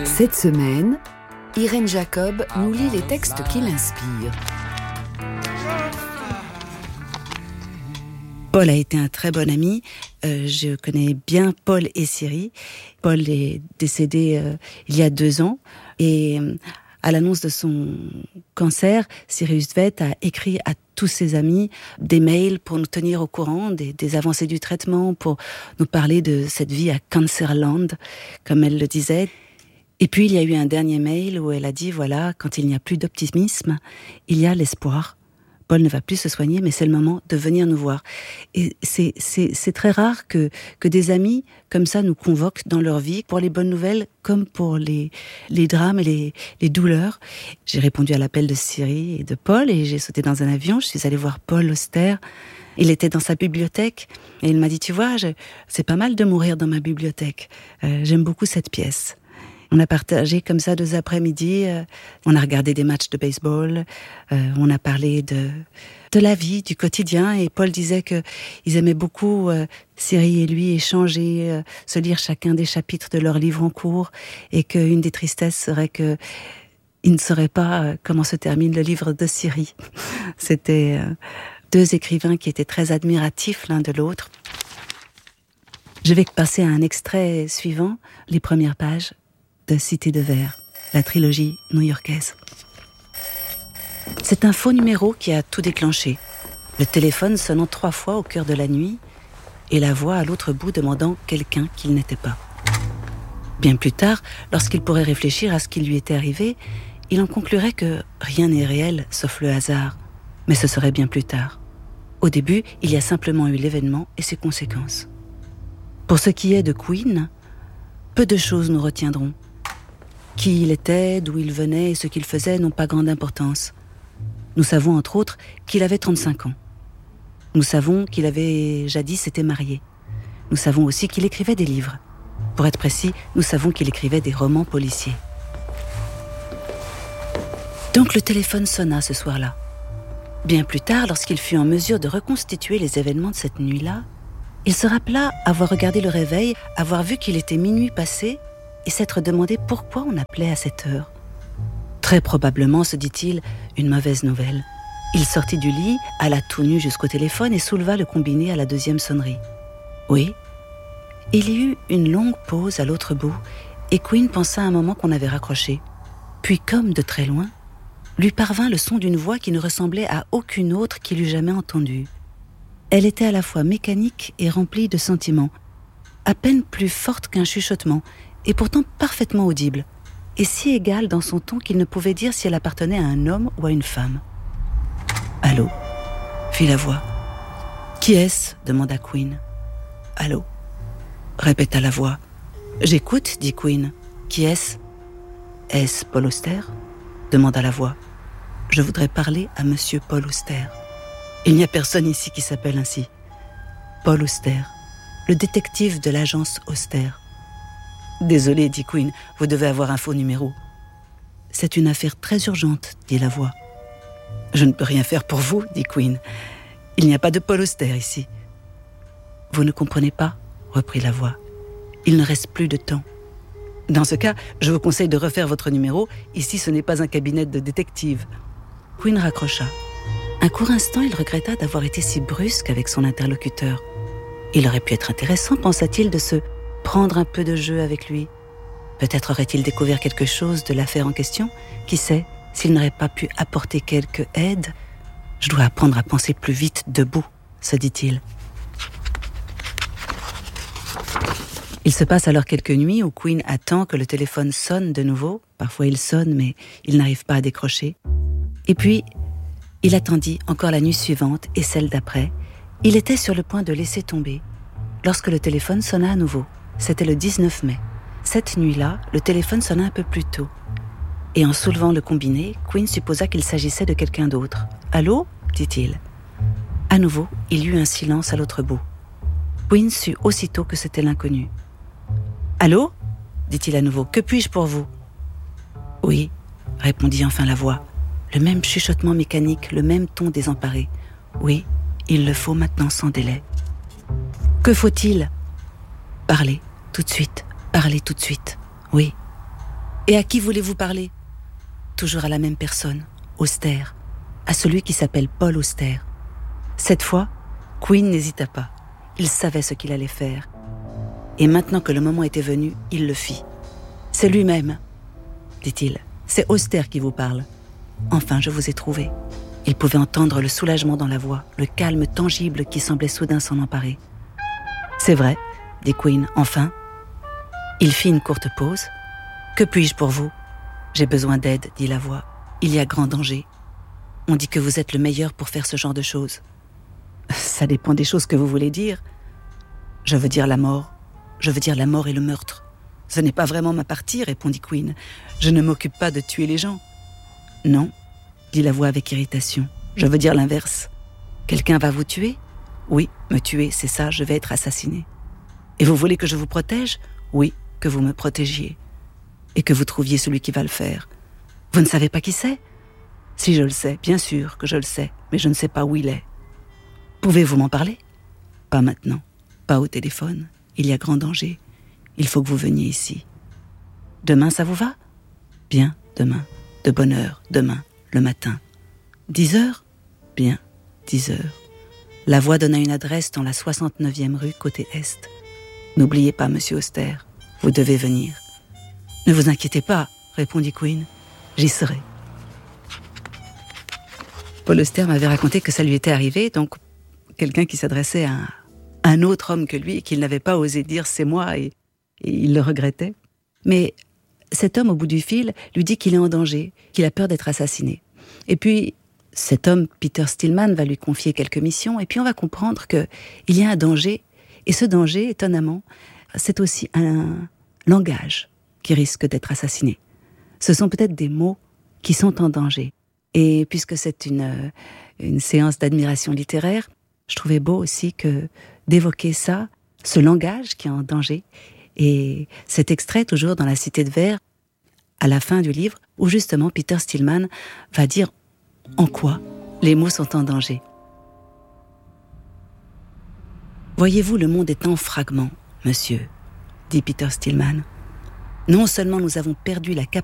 Cette semaine, Irène Jacob nous lit les textes qui l'inspirent. Paul a été un très bon ami. Je connais bien Paul et Siri. Paul est décédé il y a 2 ans. Et à l'annonce de son cancer, Cyrus Vett a écrit à tous ses amis des mails pour nous tenir au courant des avancées du traitement, pour nous parler de cette vie à Cancerland, comme elle le disait. Et puis il y a eu un dernier mail où elle a dit, voilà, quand il n'y a plus d'optimisme, il y a l'espoir. Paul ne va plus se soigner, mais c'est le moment de venir nous voir. Et c'est très rare que des amis, comme ça, nous convoquent dans leur vie, pour les bonnes nouvelles, comme pour les drames et les douleurs. J'ai répondu à l'appel de Siri et de Paul, et j'ai sauté dans un avion. Je suis allée voir Paul Auster. Il était dans sa bibliothèque, et il m'a dit, tu vois, c'est pas mal de mourir dans ma bibliothèque. J'aime beaucoup cette pièce. On a partagé comme ça 2 après-midi, on a regardé des matchs de baseball, on a parlé de la vie, du quotidien, et Paul disait qu'ils aimaient beaucoup, Siri et lui, échanger, se lire chacun des chapitres de leur livre en cours, et qu'une des tristesses serait qu'ils ne sauraient pas comment se termine le livre de Siri. C'était 2 écrivains qui étaient très admiratifs l'un de l'autre. Je vais passer à un extrait suivant, les premières pages de Cité de Verre, la trilogie new-yorkaise. C'est un faux numéro qui a tout déclenché. Le téléphone sonnant 3 fois au cœur de la nuit et la voix à l'autre bout demandant quelqu'un qu'il n'était pas. Bien plus tard, lorsqu'il pourrait réfléchir à ce qui lui était arrivé, il en conclurait que rien n'est réel sauf le hasard. Mais ce serait bien plus tard. Au début, il y a simplement eu l'événement et ses conséquences. Pour ce qui est de Queen, peu de choses nous retiendront. Qui il était, d'où il venait et ce qu'il faisait n'ont pas grande importance. Nous savons entre autres qu'il avait 35 ans. Nous savons qu'il avait jadis été marié. Nous savons aussi qu'il écrivait des livres. Pour être précis, nous savons qu'il écrivait des romans policiers. Donc le téléphone sonna ce soir-là. Bien plus tard, lorsqu'il fut en mesure de reconstituer les événements de cette nuit-là, il se rappela avoir regardé le réveil, avoir vu qu'il était minuit passé et s'être demandé pourquoi on appelait à cette heure. Très probablement, se dit-il, une mauvaise nouvelle. Il sortit du lit, alla tout nu jusqu'au téléphone et souleva le combiné à la 2e sonnerie. Oui, il y eut une longue pause à l'autre bout et Queen pensa un moment qu'on avait raccroché. Puis, comme de très loin, lui parvint le son d'une voix qui ne ressemblait à aucune autre qu'il eût jamais entendue. Elle était à la fois mécanique et remplie de sentiments, à peine plus forte qu'un chuchotement, et pourtant parfaitement audible, et si égale dans son ton qu'il ne pouvait dire si elle appartenait à un homme ou à une femme. « Allô ?» fit la voix. « Qui est-ce » demanda Queen. « Allô ?» répéta la voix. « J'écoute » dit Queen. « Qui est-ce » ? « Est-ce Paul Auster » demanda la voix. « Je voudrais parler à monsieur Paul Auster. » Il n'y a personne ici qui s'appelle ainsi. Paul Auster, le détective de l'agence Auster. Désolé, dit Queen, vous devez avoir un faux numéro. C'est une affaire très urgente, dit la voix. Je ne peux rien faire pour vous, dit Queen. Il n'y a pas de Paul Auster ici. Vous ne comprenez pas, reprit la voix. Il ne reste plus de temps. Dans ce cas, je vous conseille de refaire votre numéro. Ici, ce n'est pas un cabinet de détective. Queen raccrocha. Un court instant, il regretta d'avoir été si brusque avec son interlocuteur. Il aurait pu être intéressant, pensa-t-il, de se prendre un peu de jeu avec lui. Peut-être aurait-il découvert quelque chose de l'affaire en question. Qui sait, s'il n'aurait pas pu apporter quelque aide. Je dois apprendre à penser plus vite debout, se dit-il. Il se passe alors quelques nuits où Queen attend que le téléphone sonne de nouveau. Parfois il sonne, mais il n'arrive pas à décrocher. Et puis, il attendit encore la nuit suivante et celle d'après. Il était sur le point de laisser tomber, lorsque le téléphone sonna à nouveau. C'était le 19 mai. Cette nuit-là, le téléphone sonna un peu plus tôt. Et en soulevant le combiné, Queen supposa qu'il s'agissait de quelqu'un d'autre. « Allô ?» dit-il. À nouveau, il y eut un silence à l'autre bout. Queen sut aussitôt que c'était l'inconnu. « Allô ?» dit-il à nouveau. « Que puis-je pour vous ?» ?»« Oui » répondit enfin la voix. Le même chuchotement mécanique, le même ton désemparé. « Oui, il le faut maintenant sans délai. »« Que faut-il ?»« Parler, tout de suite. Parler tout de suite. Oui. » Et à qui voulez-vous parler ? Toujours à la même personne, Auster, à celui qui s'appelle Paul Auster. Cette fois, Quinn n'hésita pas. Il savait ce qu'il allait faire. Et maintenant que le moment était venu, il le fit. « C'est lui-même, dit-il. C'est Auster qui vous parle. Enfin, je vous ai trouvé. » Il pouvait entendre le soulagement dans la voix, le calme tangible qui semblait soudain s'en emparer. « C'est vrai, dit Quinn, enfin. » Il fit une courte pause. « Que puis-je pour vous ? » « J'ai besoin d'aide, dit la voix. Il y a grand danger. On dit que vous êtes le meilleur pour faire ce genre de choses. » « Ça dépend des choses que vous voulez dire. »« Je veux dire la mort. Je veux dire la mort et le meurtre. »« Ce n'est pas vraiment ma partie, répondit Quinn. Je ne m'occupe pas de tuer les gens. »« Non, dit la voix avec irritation. Je veux dire l'inverse. Quelqu'un va vous tuer ? Oui, me tuer, c'est ça, je vais être assassiné. Et vous voulez que je vous protège ? Oui, que vous me protégiez. Et que vous trouviez celui qui va le faire. Vous ne savez pas qui c'est ? Si, je le sais, bien sûr que je le sais, mais je ne sais pas où il est. Pouvez-vous m'en parler ? Pas maintenant, pas au téléphone. Il y a grand danger. Il faut que vous veniez ici. Demain, ça vous va ? Bien, demain. De bonne heure, demain, le matin. 10 heures ? Bien, 10 heures. La voix donna une adresse dans la 69e rue, côté est. N'oubliez pas, monsieur Auster, vous devez venir. Ne vous inquiétez pas, répondit Quinn. J'y serai. Paul Auster m'avait raconté que ça lui était arrivé, donc quelqu'un qui s'adressait à un autre homme que lui et qu'il n'avait pas osé dire « c'est moi » et il le regrettait. Mais cet homme, au bout du fil, lui dit qu'il est en danger, qu'il a peur d'être assassiné. Et puis, cet homme, Peter Stillman, va lui confier quelques missions et puis on va comprendre qu'il y a un danger. Et ce danger, étonnamment, c'est aussi un langage qui risque d'être assassiné. Ce sont peut-être des mots qui sont en danger. Et puisque c'est une séance d'admiration littéraire, je trouvais beau aussi d'évoquer ça, ce langage qui est en danger. Et cet extrait, toujours dans La Cité de Verre, à la fin du livre, où justement Peter Stillman va dire en quoi les mots sont en danger. Voyez-vous, le monde est en fragments, monsieur, dit Peter Stillman. Non seulement nous avons perdu la capacité